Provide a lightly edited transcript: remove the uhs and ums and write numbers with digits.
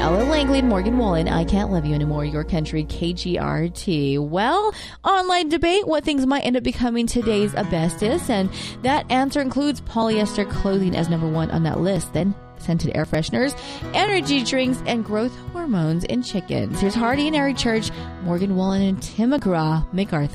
Ella Langley and Morgan Wallen. I Can't Love You Anymore, Your Country, KGRT. Well, online debate, what things might end up becoming today's asbestos, and that answer includes polyester clothing as number one on that list. Then scented air fresheners, energy drinks, and growth hormones in chickens. Here's Hardy and Eric Church, Morgan Wallen, and Tim McGraw, MacArthur.